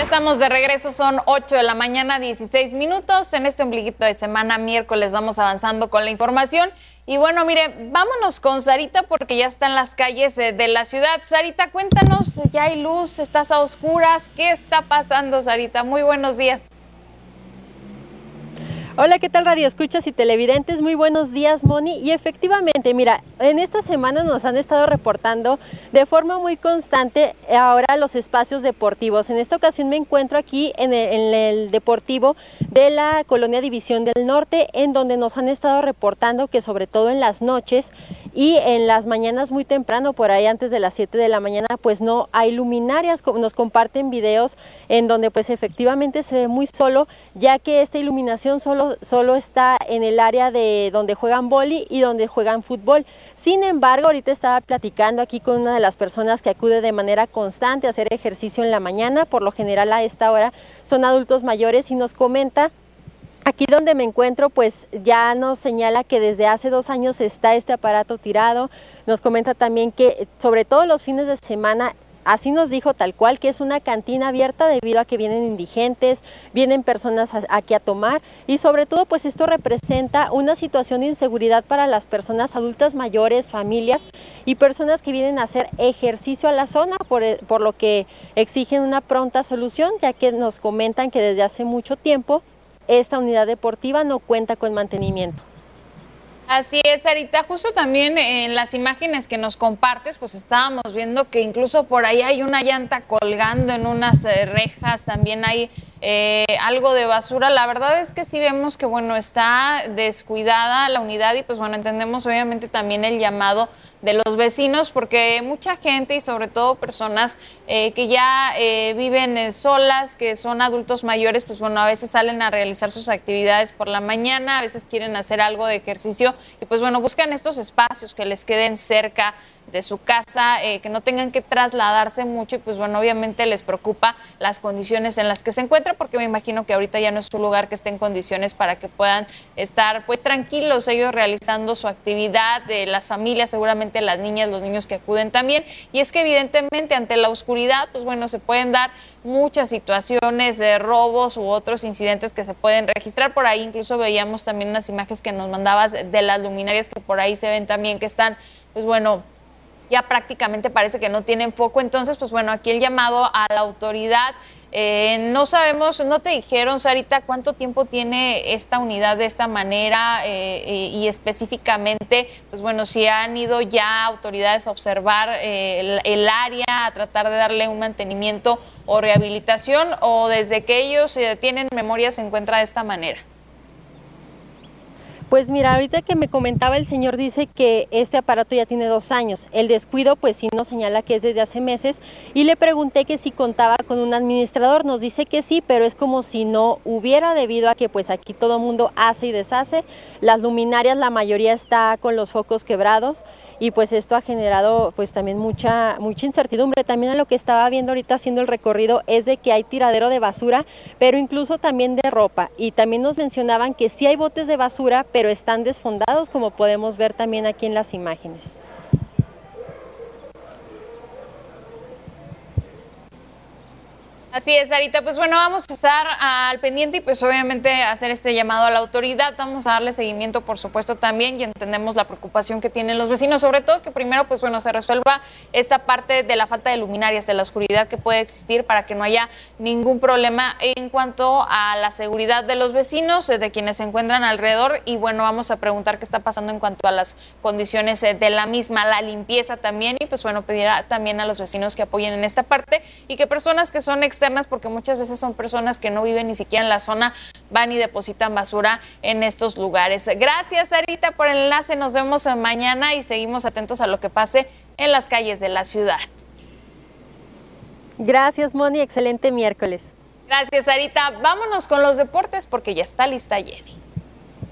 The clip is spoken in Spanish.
Estamos de regreso, son 8 de la mañana, 16 minutos. En este ombliguito de semana, miércoles, vamos avanzando con la información. Y bueno, mire, vámonos con Sarita porque ya está en las calles de la ciudad. Sarita, cuéntanos, ¿ya hay luz? ¿Estás a oscuras? ¿Qué está pasando, Sarita? Muy buenos días. Hola, ¿qué tal radio escuchas y televidentes? Muy buenos días, Moni. Y efectivamente, mira, en esta semana nos han estado reportando de forma muy constante ahora los espacios deportivos. En esta ocasión me encuentro aquí en el deportivo de la Colonia División del Norte, en donde nos han estado reportando que sobre todo en las noches y en las mañanas muy temprano, por ahí antes de las 7 de la mañana, pues no hay luminarias. Nos comparten videos en donde pues efectivamente se ve muy solo, ya que esta iluminación solo está en el área de donde juegan vóley y donde juegan fútbol. Sin embargo, ahorita estaba platicando aquí con una de las personas que acude de manera constante a hacer ejercicio en la mañana, por lo general a esta hora son adultos mayores, y nos comenta aquí donde me encuentro, pues ya nos señala que desde hace 2 años está este aparato tirado. Nos comenta también que sobre todo los fines de semana, así nos dijo tal cual, que es una cantina abierta debido a que vienen indigentes, vienen personas aquí a tomar, y sobre todo pues esto representa una situación de inseguridad para las personas adultas mayores, familias y personas que vienen a hacer ejercicio a la zona, por lo que exigen una pronta solución, ya que nos comentan que desde hace mucho tiempo esta unidad deportiva no cuenta con mantenimiento. Así es, Sarita, justo también en las imágenes que nos compartes, pues estábamos viendo que incluso por ahí hay una llanta colgando en unas rejas, también hay algo de basura. La verdad es que sí vemos que, bueno, está descuidada la unidad y pues bueno, entendemos obviamente también el llamado de los vecinos, porque mucha gente y sobre todo personas que ya viven solas, que son adultos mayores, pues bueno, a veces salen a realizar sus actividades por la mañana, a veces quieren hacer algo de ejercicio y pues bueno, buscan estos espacios que les queden cerca de su casa, que no tengan que trasladarse mucho y pues bueno, obviamente les preocupa las condiciones en las que se encuentra, porque me imagino que ahorita ya no es su lugar que esté en condiciones para que puedan estar pues tranquilos ellos realizando su actividad, de las familias, seguramente las niñas, los niños que acuden también, y es que evidentemente ante la oscuridad pues bueno, se pueden dar muchas situaciones de robos u otros incidentes que se pueden registrar. Por ahí incluso veíamos también unas imágenes que nos mandabas de las luminarias que por ahí se ven también que están pues bueno, ya prácticamente parece que no tienen foco. Entonces, pues bueno, aquí el llamado a la autoridad. No sabemos, no te dijeron, Sarita, cuánto tiempo tiene esta unidad de esta manera y específicamente, pues bueno, si han ido ya autoridades a observar el área, a tratar de darle un mantenimiento o rehabilitación, o desde que ellos tienen memoria se encuentra de esta manera. Pues mira, ahorita que me comentaba el señor dice que este aparato ya tiene 2 años. El descuido pues sí nos señala que es desde hace meses, y le pregunté que si contaba con un administrador. Nos dice que sí, pero es como si no hubiera, debido a que pues aquí todo el mundo hace y deshace. Las luminarias, la mayoría está con los focos quebrados, y pues esto ha generado pues también mucha incertidumbre. También a lo que estaba viendo ahorita haciendo el recorrido es de que hay tiradero de basura, pero incluso también de ropa, y también nos mencionaban que sí hay botes de basura, pero están desfondados, como podemos ver también aquí en las imágenes. Así es, Sarita, pues bueno, vamos a estar al pendiente y pues obviamente hacer este llamado a la autoridad. Vamos a darle seguimiento, por supuesto, también, y entendemos la preocupación que tienen los vecinos, sobre todo que primero, pues bueno, se resuelva esta parte de la falta de luminarias, de la oscuridad que puede existir, para que no haya ningún problema en cuanto a la seguridad de los vecinos, de quienes se encuentran alrededor. Y bueno, vamos a preguntar qué está pasando en cuanto a las condiciones de la misma, la limpieza también, y pues bueno, pedir también a los vecinos que apoyen en esta parte, y que personas que son externas, porque muchas veces son personas que no viven ni siquiera en la zona, van y depositan basura en estos lugares. Gracias, Sarita, por el enlace. Nos vemos mañana y seguimos atentos a lo que pase en las calles de la ciudad. Gracias, Moni. Excelente miércoles. Gracias, Sarita. Vámonos con los deportes porque ya está lista Jenny.